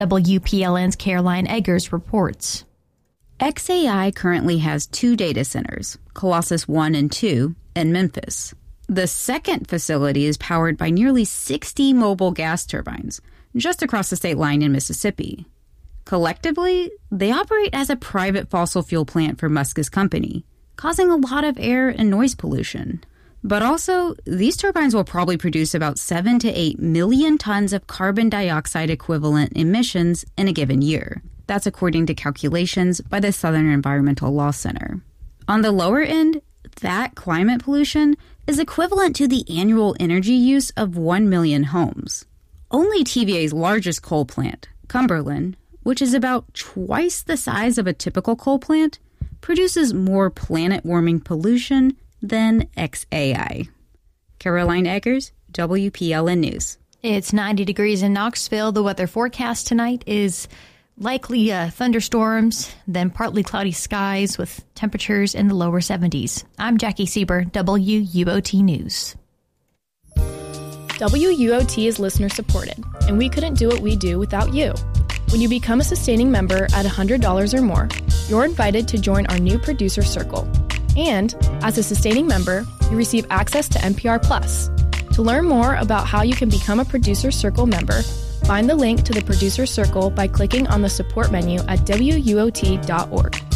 WPLN's Caroline Eggers reports. xAI currently has 2 data centers, Colossus 1 and 2, in Memphis. The second facility is powered by nearly 60 mobile gas turbines, just across the state line in Mississippi. Collectively, they operate as a private fossil fuel plant for Musk's company, causing a lot of air and noise pollution. But also, these turbines will probably produce about 7 to 8 million tons of carbon dioxide equivalent emissions in a given year. That's according to calculations by the Southern Environmental Law Center. On the lower end, that climate pollution is equivalent to the annual energy use of 1 million homes. Only TVA's largest coal plant, Cumberland, which is about twice the size of a typical coal plant, produces more planet-warming pollution than xAI. Caroline Eggers, WPLN News. It's 90 degrees in Knoxville. The weather forecast tonight is likely thunderstorms, then partly cloudy skies with temperatures in the lower 70s. I'm Jackie Sieber, WUOT News. WUOT is listener supported, and we couldn't do what we do without you. When you become a sustaining member at $100 or more, you're invited to join our new producer circle. And as a sustaining member, you receive access to NPR Plus. To learn more about how you can become a Producer Circle member, find the link to the Producer Circle by clicking on the support menu at WUOT.org.